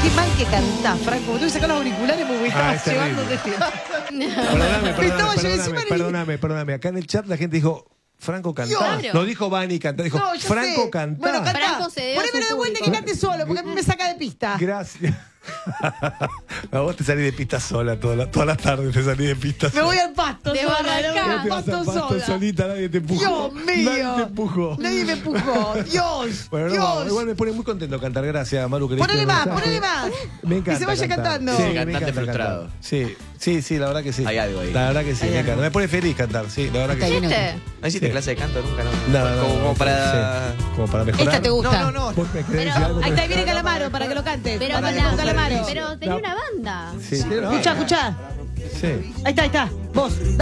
Qué mal que cantás, Franco. Tú sacás los auriculares porque estabas llevándote. Perdóname. Acá en el chat la gente dijo, Franco cantá. Claro. No dijo Vani cantá, dijo No, yo Franco sé. cantá. Bueno, cantá. Franco se debe a su Ponémelo de vuelta y que público. cante solo, porque a mí me saca de pista. Gracias. A vos te salís de pista sola todas las tardes, te salís de pista Me sola. voy al pasto De sola. Barracán. Me voy No al te vas pasto al pasto sola. solita, nadie te empujó. Dios mío. Nadie te empujó. Nadie me empujó. Dios. Bueno, no, Dios. igual me pone muy contento cantar. Gracias, Maru. que Ponele leíste el más, mensaje. ponele más. Me encanta. Que se vaya cantar. cantando. Sí, Sí, me cantante encanta frustrado. cantar. Sí, la verdad que sí. Hay algo ahí. La verdad que sí, Hay me algo. encanta. Me pone feliz cantar, sí, la verdad que sí. ¿Viste? ¿No hiciste Sí. clase de canto nunca? No, Como para... sí, como para mejorar. Esta te gusta. No. Vos me querés Pero- decir algo, Ahí está, ahí viene Calamaro para que lo cantes. Pero, Para pará, con Calamaro. pero tenía una banda. Sí, tiene una Escuchá, banda. escuchá. Sí. Ahí está. Vos.